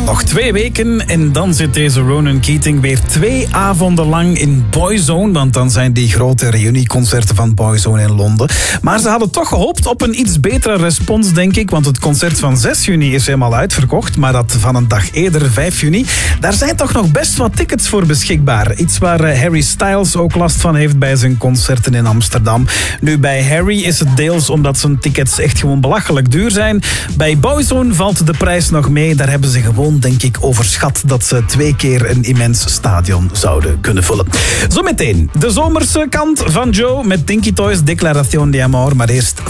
Nog 2 weken en dan zit deze Ronan Keating weer 2 avonden lang in Boyzone. Want dan zijn die grote reunieconcerten van Boyzone in Londen. Maar ze hadden toch gehoopt op een iets betere respons, denk ik. Want het concert van 6 juni is helemaal uitverkocht. Maar dat van een dag eerder, 5 juni, daar zijn toch nog best wat tickets voor beschikbaar. Iets waar Harry Styles ook last van heeft bij zijn concerten in Amsterdam. Nu, bij Harry is het deels omdat zijn tickets echt gewoon belachelijk duur zijn. Bij Boyzone valt de prijs nog mee. Daar hebben ze gewoon, denk ik, overschat dat ze 2 keer een immens stadion zouden kunnen vullen. Zometeen de zomerse kant van Joe met Dinky Toys, Declaración de Amor. Maar eerst